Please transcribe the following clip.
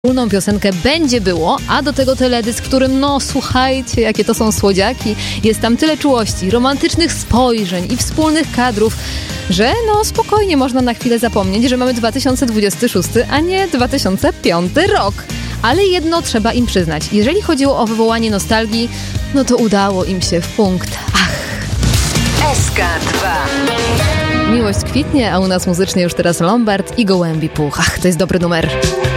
Wspólną piosenkę Będzie było, a do tego teledysk, w którym, słuchajcie, jakie to są słodziaki. Jest tam tyle czułości, romantycznych spojrzeń i wspólnych kadrów, że spokojnie można na chwilę zapomnieć, że mamy 2026, a nie 2005 rok. Ale jedno trzeba im przyznać. Jeżeli chodziło o wywołanie nostalgii, to udało im się w punkt. SK2. Miłość kwitnie, a u nas muzycznie już teraz Lombard i Gołębi Puch. To jest dobry numer.